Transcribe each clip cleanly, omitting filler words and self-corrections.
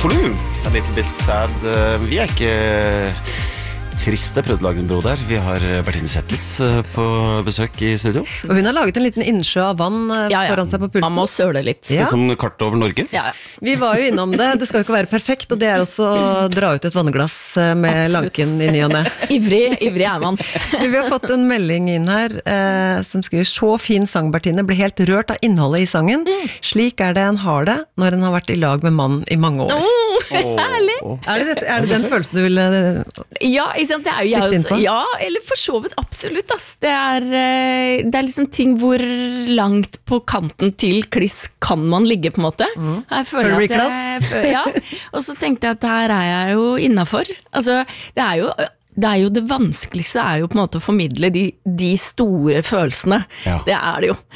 Flu, a little bit sad. Vi ikke triste, prøvd å lage en bro der. Vi har Bertine Zetlitz på besøk I studio. Og hun har laget en liten innsjø av vann foran seg på pulten. Man må søle litt. Ja. Som kart over Norge. Ja. Vi var jo innom det. Det skal jo ikke være perfekt, og det også å dra ut et vannglass med Absolutt. lanken I ny og ne. Ivrig man. Vi har fått en melding inn her som skriver: så fin sang, Bertine, ble helt rørt av innholdet I sangen. Slik det en har det når en har vært I lag med mann I mange år. Herlig! Er det den følelsen du ville Ja, det jo sikte inn på? Ja, eller for så vidt absolutt ass. Det liksom ting hvor langt på kanten til kliss kan man ligge på en måte. Jeg føler at ja, og så tenkte jeg at her jeg jo innenfor. Altså, det jo det vanskeligste jo på en måte å formidle de store følelsene. Ja. Det det jo.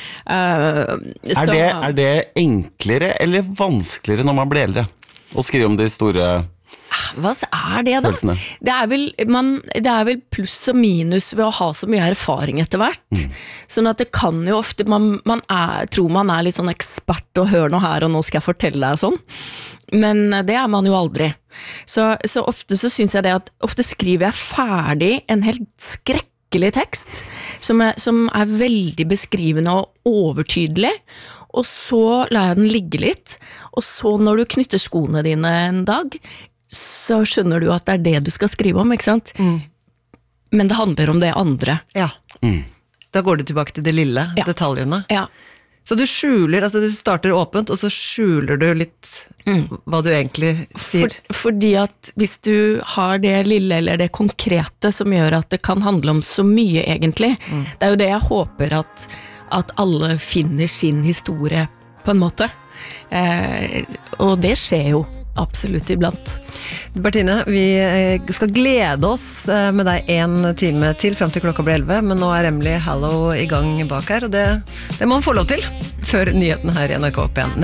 Er det enklere eller vanskeligere når man blir eldre? Å skrive om de store Hva det da? følelsene? Det vel pluss og minus ved å ha så mye erfaring etter hvert. Sånn at det kan jo ofte, man tror man litt sånn ekspert og hører noe her, og nå skal jeg fortelle deg sånn. Men det man jo aldri. Så ofte så synes jeg det at ofte skriver jeg ferdig en helt skrekkelig tekst, som veldig beskrivende og overtydelig, og så lar jeg den ligge litt, og så når du knytter skoene dine en dag, så skjønner du at det det du skal skrive om, ikke sant? Men det handler om det andre. Ja. Da går du tilbake til de lille detaljene. Ja. Så du skjuler, altså du starter åpent, og så skjuler du litt hva du egentlig sier. Fordi at hvis du har det lille eller det konkrete som gjør at det kan handle om så mye egentlig, det jo det jeg håper at alle finner sin historie på en måte. Og det skjer jo absolutt iblant. Bertine, vi skal glede oss med deg 1 time til frem til klokka blir 11, men nå Emily Hallow I gang bak her, og det må man få lov til før nyheten her I NRK opp igjen.